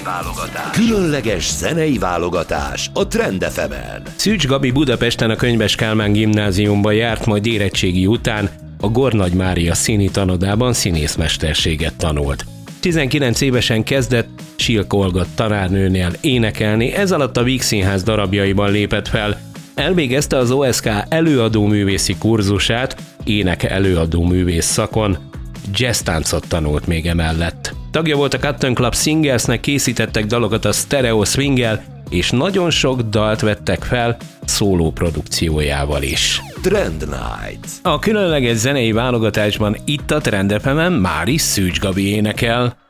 válogatás. Különleges zenei válogatás a Trend FM-en. Szűcs Gabi Budapesten a Könyves Kálmán gimnáziumba járt, majd érettségi után a Gornagy Mária színi tanodában színészmesterséget tanult. 19 évesen kezdett Silk Olga tanárnőnél énekelni, ez alatt a Víg Színház darabjaiban lépett fel. Elvégezte az OSK előadóművészi kurzusát, ének előadóművész szakon, jazztáncot tanult még emellett. Tagja volt a Cotton Club Singersnek, készítettek dalokat a Stereo Swinggel, és nagyon sok dalt vettek fel szóló produkciójával is. Trend Night. A különleges zenei válogatásban itt a Trend FM-en már is Szűcs Gabi énekel.